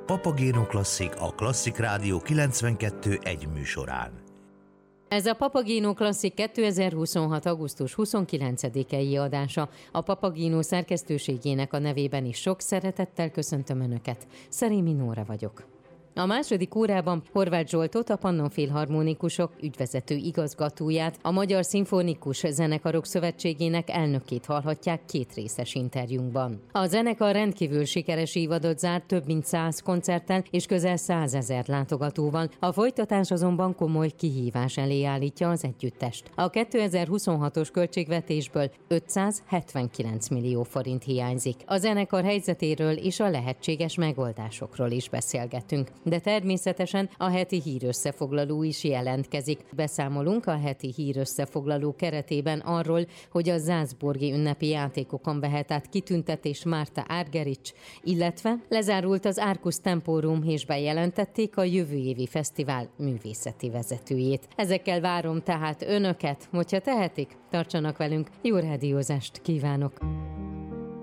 Papagéno Klasszik, a Klasszik Rádió 92.1 műsorán. Ez a Papagéno Klasszik 2026. augusztus 29-i adása. A Papagéno szerkesztőségének a nevében is sok szeretettel köszöntöm Önöket. Szerémi Nóra vagyok. A második órában Horváth Zsoltot, a Pannon Filharmonikusok ügyvezető igazgatóját, a Magyar Szimfonikus Zenekarok Szövetségének elnökét hallhatják kétrészes interjúnkban. A zenekar rendkívül sikeres évadot zárt több mint 100 koncerttel és közel 100 000 látogatóval, a folytatás azonban komoly kihívás elé állítja az együttest. A 2026-os költségvetésből 579 millió forint hiányzik. A zenekar helyzetéről és a lehetséges megoldásokról is beszélgetünk. De természetesen a heti hírösszefoglaló is jelentkezik. Beszámolunk a heti hírösszefoglaló keretében arról, hogy a Salzburgi ünnepi játékokon vehet át kitüntetés Márta Argerich, illetve lezárult az Arcus Temporum és bejelentették a jövő évi fesztivál művészeti vezetőjét. Ezekkel várom tehát Önöket, hogyha tehetik, tartsanak velünk, jó rádiózást kívánok!